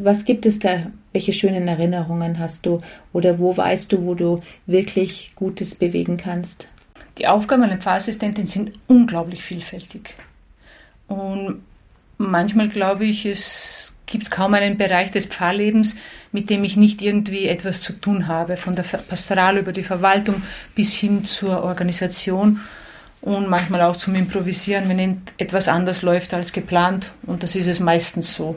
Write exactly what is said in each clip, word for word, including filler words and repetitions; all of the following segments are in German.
was gibt es da? Welche schönen Erinnerungen hast du? Oder wo weißt du, wo du wirklich Gutes bewegen kannst? Die Aufgaben einer Pfarrassistentin sind unglaublich vielfältig. Und manchmal glaube ich, es gibt kaum einen Bereich des Pfarrlebens, mit dem ich nicht irgendwie etwas zu tun habe. Von der Pastoral über die Verwaltung bis hin zur Organisation und manchmal auch zum Improvisieren, wenn etwas anders läuft als geplant. Und das ist es meistens so.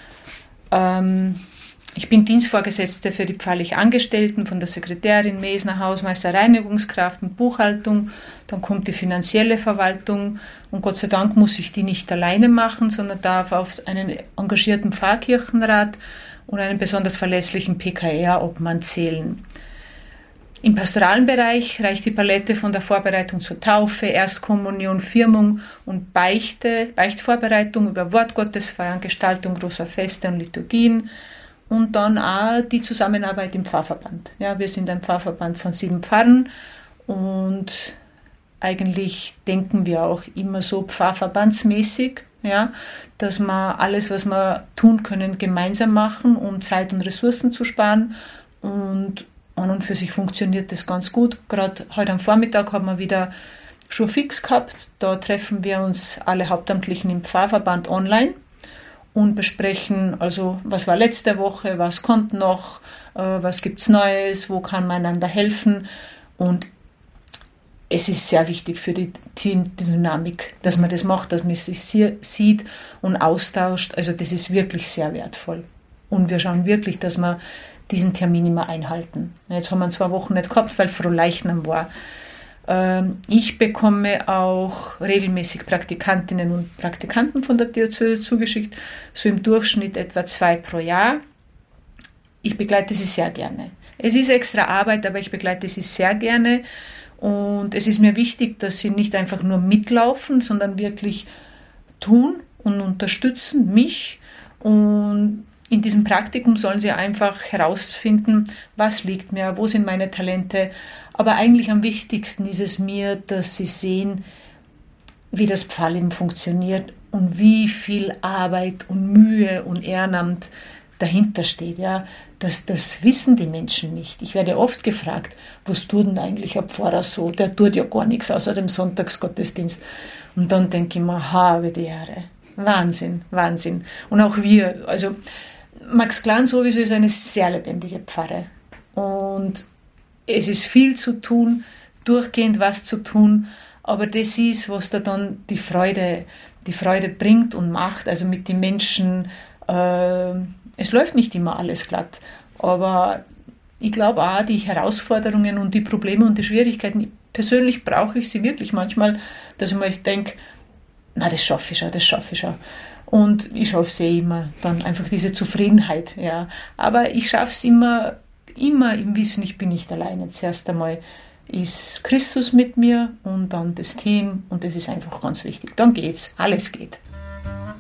Ähm, Ich bin Dienstvorgesetzte für die pfarrlich Angestellten, von der Sekretärin, Mesner, Hausmeister, Reinigungskraft und Buchhaltung. Dann kommt die finanzielle Verwaltung und Gott sei Dank muss ich die nicht alleine machen, sondern darf auf einen engagierten Pfarrkirchenrat und einen besonders verlässlichen P K R-Obmann zählen. Im pastoralen Bereich reicht die Palette von der Vorbereitung zur Taufe, Erstkommunion, Firmung und Beichte, Beichtvorbereitung über Wortgottesfeiern, Gestaltung großer Feste und Liturgien. Und dann auch die Zusammenarbeit im Pfarrverband. Ja, wir sind ein Pfarrverband von sieben Pfarren und eigentlich denken wir auch immer so pfarrverbandsmäßig, ja, dass wir alles, was wir tun können, gemeinsam machen, um Zeit und Ressourcen zu sparen. Und an und für sich funktioniert das ganz gut. Gerade heute am Vormittag haben wir wieder schon fix gehabt. Da treffen wir uns alle Hauptamtlichen im Pfarrverband online und besprechen, also was war letzte Woche, was kommt noch, äh, was gibt's Neues, wo kann man einander helfen. Und es ist sehr wichtig für die Teamdynamik, dass man das macht, dass man sich sieht und austauscht. Also das ist wirklich sehr wertvoll. Und wir schauen wirklich, dass wir diesen Termin immer einhalten. Jetzt haben wir zwei Wochen nicht gehabt, weil Frohleichnam war. Ich bekomme auch regelmäßig Praktikantinnen und Praktikanten von der Diözese zugeschickt, so im Durchschnitt etwa zwei pro Jahr. Ich begleite sie sehr gerne. Es ist extra Arbeit, aber ich begleite sie sehr gerne und es ist mir wichtig, dass sie nicht einfach nur mitlaufen, sondern wirklich tun und unterstützen mich. Und in diesem Praktikum sollen sie einfach herausfinden, was liegt mir, wo sind meine Talente. Aber eigentlich am wichtigsten ist es mir, dass sie sehen, wie das Pfarrleben funktioniert und wie viel Arbeit und Mühe und Ehrenamt dahinter steht. Ja, das, das wissen die Menschen nicht. Ich werde oft gefragt, was tut denn eigentlich ein Pfarrer so? Der tut ja gar nichts außer dem Sonntagsgottesdienst. Und dann denke ich mir, habe die Ehre. Wahnsinn, Wahnsinn. Und auch wir, also Max Glan sowieso ist eine sehr lebendige Pfarre. Und es ist viel zu tun, durchgehend was zu tun, aber das ist, was da dann die Freude, die Freude bringt und macht, also mit den Menschen. Äh, es läuft nicht immer alles glatt, aber ich glaube auch, die Herausforderungen und die Probleme und die Schwierigkeiten, persönlich brauche ich sie wirklich manchmal, dass ich mir denke, na, das schaffe ich schon, das schaffe ich schon. Und ich schaffe es eh immer, dann einfach diese Zufriedenheit, ja. Aber ich schaffe es immer, immer im Wissen, ich bin nicht alleine. Zuerst einmal ist Christus mit mir und dann das Team und das ist einfach ganz wichtig. Dann geht's, alles geht.